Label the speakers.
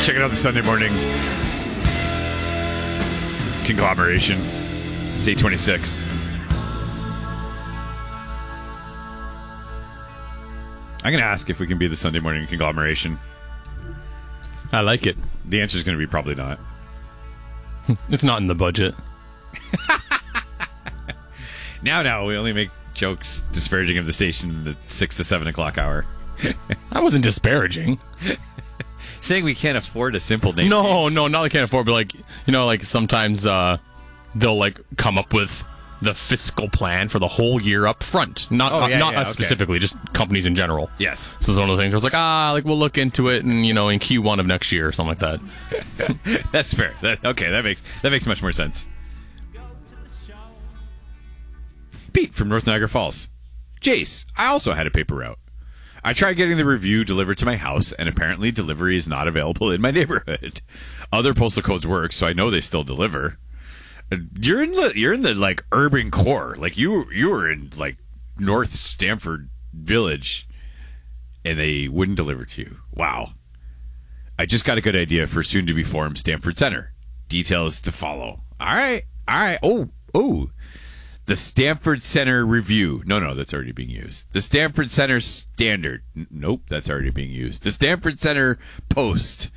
Speaker 1: Checking out the Sunday morning conglomeration. It's 8:26. I'm going to ask if we can be the Sunday morning conglomeration.
Speaker 2: I like it.
Speaker 1: The answer is going to be probably not.
Speaker 2: It's not in the budget.
Speaker 1: Now, we only make jokes disparaging of the station in the 6 to 7 o'clock hour.
Speaker 2: I wasn't disparaging.
Speaker 1: Saying we can't afford a simple name.
Speaker 2: No, not I can't afford, but like sometimes they'll come up with the fiscal plan for the whole year up front. Not us specifically, just companies in general.
Speaker 1: Yes.
Speaker 2: So it's one of those things where it's we'll look into it and in Q1 of next year or something like that.
Speaker 1: That's fair. That makes much more sense. Pete from North Niagara Falls. Jace, I also had a paper route. I tried getting the review delivered to my house, and apparently delivery is not available in my neighborhood. Other postal codes work, so I know they still deliver. You're in the urban core. You were in North Stamford Village, and they wouldn't deliver to you. Wow. I just got a good idea for soon to be formed Stamford Center. Details to follow. All right. Oh. The Stamford Center Review. No, that's already being used. The Stamford Center Standard. Nope, that's already being used. The Stamford Center Post.